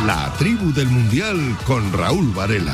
La tribu del Mundial con Raúl Varela.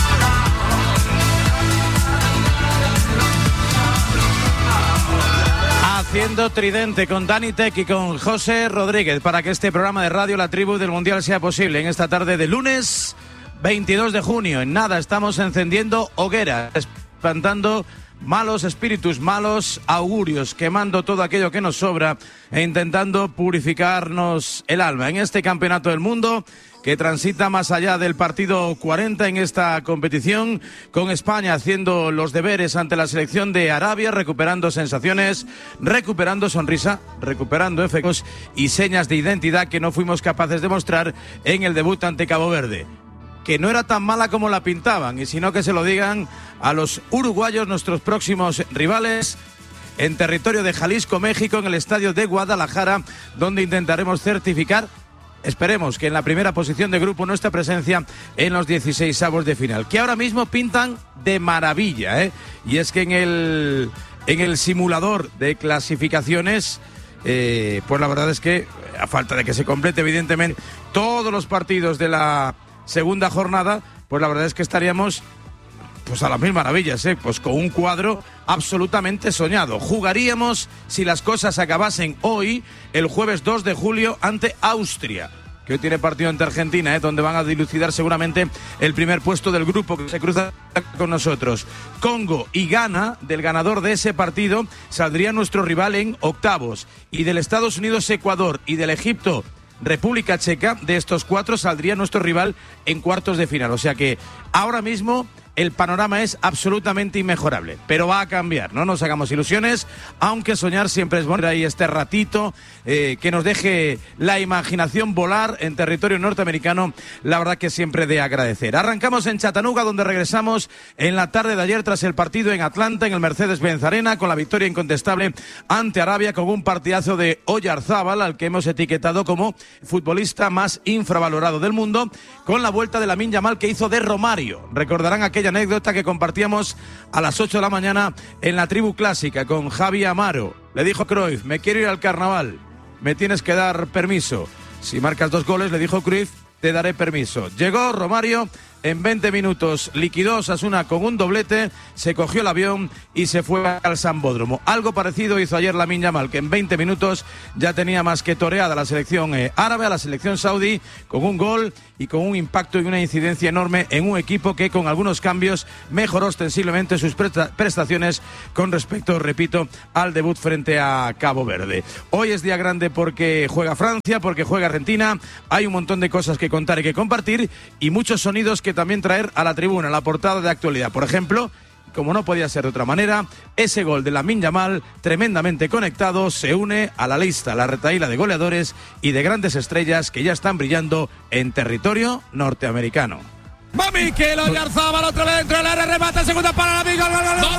Haciendo tridente con Dani Tech y con José Rodríguez para que este programa de radio La Tribu del Mundial sea posible en esta tarde de lunes 22 de junio. En nada estamos encendiendo hogueras, espantando malos espíritus, malos augurios, quemando todo aquello que nos sobra e intentando purificarnos el alma en este campeonato del mundo que transita más allá del partido 40 en esta competición, con España haciendo los deberes ante la selección de Arabia, recuperando sensaciones, recuperando sonrisa, recuperando efectos y señas de identidad que no fuimos capaces de mostrar en el debut ante Cabo Verde, que no era tan mala como la pintaban, y sino que se lo digan a los uruguayos, nuestros próximos rivales, en territorio de Jalisco, México, en el estadio de Guadalajara, donde intentaremos certificar, esperemos que en la primera posición de grupo, nuestra presencia en los 16avos de final, que ahora mismo pintan de maravilla, ¿eh? Y es que en el simulador de clasificaciones, pues la verdad es que, a falta de que se complete evidentemente todos los partidos de la segunda jornada, pues la verdad es que estaríamos pues a las mil maravillas, pues con un cuadro absolutamente soñado. Jugaríamos, si las cosas acabasen hoy, el jueves 2 de julio ante Austria, que hoy tiene partido ante Argentina, donde van a dilucidar seguramente el primer puesto del grupo que se cruza con nosotros. Congo y Ghana, del ganador de ese partido, saldría nuestro rival en octavos. Y del Estados Unidos-Ecuador y del Egipto República Checa, de estos cuatro saldría nuestro rival en cuartos de final. O sea que ahora mismo el panorama es absolutamente inmejorable, pero va a cambiar, no nos hagamos ilusiones, aunque soñar siempre es bueno. Ahí este ratito que nos deje la imaginación volar en territorio norteamericano, la verdad que siempre de agradecer. Arrancamos en Chattanooga, donde regresamos en la tarde de ayer tras el partido en Atlanta, en el Mercedes-Benz Arena, con la victoria incontestable ante Arabia, con un partidazo de Oyarzábal, al que hemos etiquetado como futbolista más infravalorado del mundo, con la vuelta de Lamine Yamal que hizo de Romario. Recordarán aquella anécdota que compartíamos a las 8 de la mañana en la tribu clásica con Javi Amaro. Le dijo Cruyff: me quiero ir al carnaval, me tienes que dar permiso. Si marcas 2 goles, le dijo Cruyff, te daré permiso. Llegó Romario, en 20 minutos liquidó Osasuna con un doblete, se cogió el avión y se fue al Sambódromo. Algo parecido hizo ayer Lamine Yamal, que en 20 minutos ya tenía más que toreada la selección árabe, a la selección saudí, con un gol y con un impacto y una incidencia enorme en un equipo que con algunos cambios mejoró ostensiblemente sus prestaciones con respecto, repito, al debut frente a Cabo Verde. Hoy es día grande porque juega Francia, porque juega Argentina, hay un montón de cosas que contar y que compartir y muchos sonidos que también traer a la tribuna, a la portada de actualidad. Por ejemplo, como no podía ser de otra manera, ese gol de Lamine Yamal, tremendamente conectado, se une a la lista, la retahíla de goleadores y de grandes estrellas que ya están brillando en territorio norteamericano. Va Mikel Oyarzábal, otra vez dentro del área, remata, segunda para la amiga.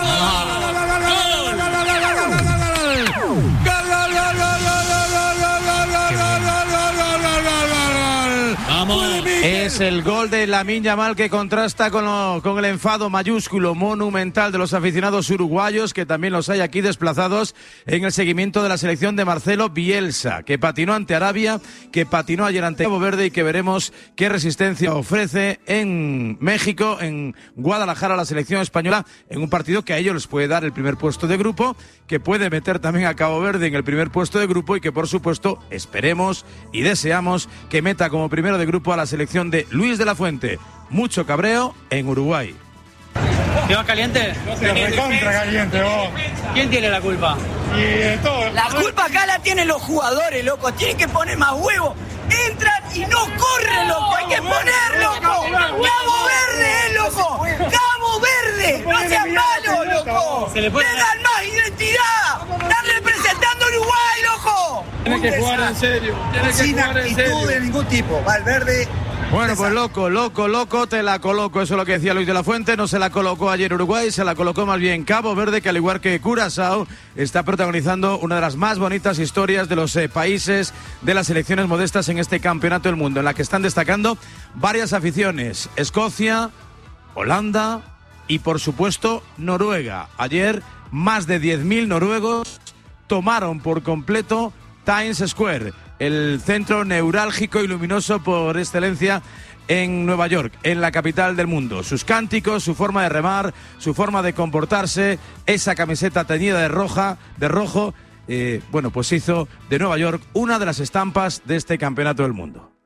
Es el gol de Lamine Yamal que contrasta con el enfado mayúsculo, monumental de los aficionados uruguayos, que también los hay aquí desplazados en el seguimiento de la selección de Marcelo Bielsa, que patinó ante Arabia, que patinó ayer ante Cabo Verde y que veremos qué resistencia ofrece en México, en Guadalajara, la selección española, en un partido que a ellos les puede dar el primer puesto de grupo, que puede meter también a Cabo Verde en el primer puesto de grupo y que por supuesto esperemos y deseamos que meta como primero de grupo a la selección de Luis de la Fuente. Mucho cabreo en Uruguay. ¿Te caliente? Contra caliente, vos. ¿Quién tiene la culpa? La culpa acá la tienen los jugadores, loco. Tienen que poner más huevos. Entran y no corren, loco. Hay que poner, loco. Cabo Verde, loco. Cabo Verde. No sean malos, loco. Le dan más identidad. Están representando a Uruguay, loco. Tiene que jugar en serio. Sin actitud de ningún tipo. Valverde. Bueno, pues loco, te la coloco. Eso es lo que decía Luis de la Fuente. No se la colocó ayer Uruguay, se la colocó más bien Cabo Verde, que al igual que Curazao está protagonizando una de las más bonitas historias de los países de las selecciones modestas en este campeonato del mundo, en la que están destacando varias aficiones: Escocia, Holanda y por supuesto Noruega. Ayer más de 10.000 noruegos tomaron por completo Times Square. el centro neurálgico y luminoso por excelencia en Nueva York, en la capital del mundo. Sus cánticos, su forma de remar, su forma de comportarse, esa camiseta teñida de rojo, pues hizo de Nueva York una de las estampas de este campeonato del mundo.